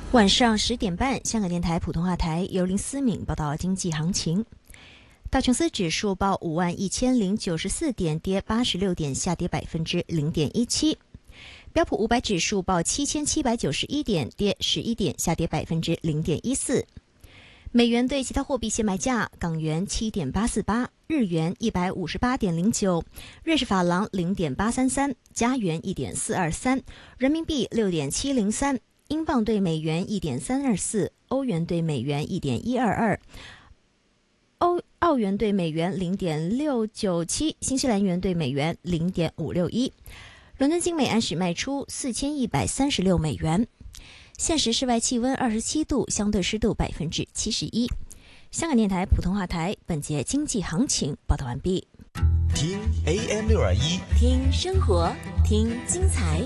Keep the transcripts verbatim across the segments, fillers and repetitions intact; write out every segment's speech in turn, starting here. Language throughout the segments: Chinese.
晚上十点半，香港电台普通话台由林思敏报道经济行情。道琼斯指数报五万一千零九十四点，跌八十六点，下跌百分之零点一七。标普五百指数报七千七百九十一点，跌十一点，下跌百分之零点一四。美元对其他货币现卖价：港元七点八四八，日元一百五十八点零九，瑞士法郎零点八三三，加元一点四二三，人民币六点七零三。英镑对美元一点三二四，欧元对美元一点一二二，欧澳元对美元零点六九七，新西兰元对美元零点五六一。伦敦金每安士卖出四千一百三十六美元。现时室外气温二十七度，相对湿度百分之七十一。香港电台普通话台本节经济行情报道完毕。 听 A M 六二一， 听生活，听精彩。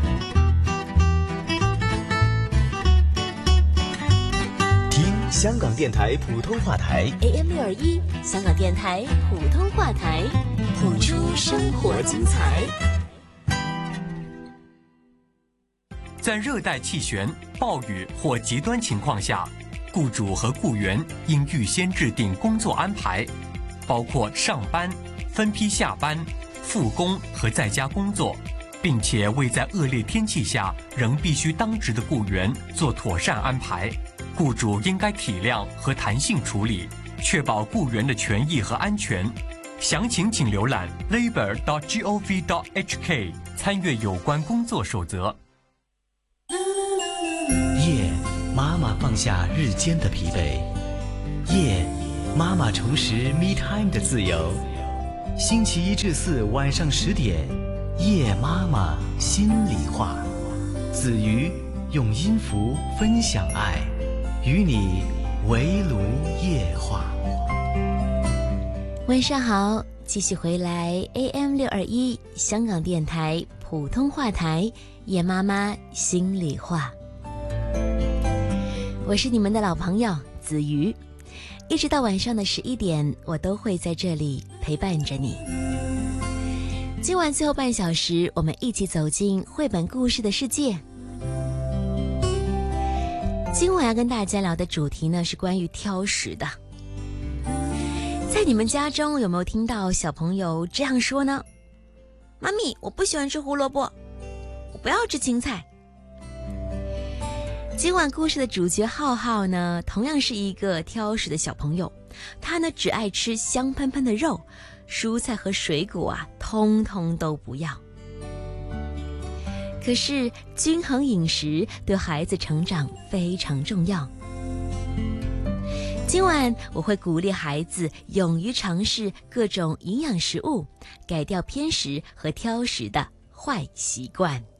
香港电台普通话台 A M 六二一，香港电台普通话台，谱出生活精彩。 在热带气旋、暴雨或极端情况下，雇主和雇员应预先制定工作安排，包括上班、分批下班、复工和在家工作，并且为在恶劣天气下仍必须当值的雇员做妥善安排。雇主应该体谅和弹性处理，确保雇员的权益和安全。详情请浏览 labour dot gov dot h k， 参阅有关工作守则。 夜，妈妈放下日间的疲惫；夜，妈妈重拾 me time 的自由。星期一至四晚上十点，夜妈妈心里话。子瑜用音符分享爱，与你围炉夜话。 晚上好，继续回来 A M 六二一 香港电台普通话台，夜妈妈心里话。我是你们的老朋友子瑜，一直到晚上的十一点，我都会在这里陪伴着你。今晚最后半小时，我们一起走进绘本故事的世界。今晚要跟大家聊的主题呢，是关于挑食的。在你们家中有没有听到小朋友这样说呢？妈咪，我不喜欢吃胡萝卜，我不要吃青菜。今晚故事的主角浩浩呢，同样是一个挑食的小朋友，他呢只爱吃香喷喷的肉，蔬菜和水果啊，通通都不要。可是均衡饮食对孩子成长非常重要。今晚我会鼓励孩子勇于尝试各种营养食物，改掉偏食和挑食的坏习惯。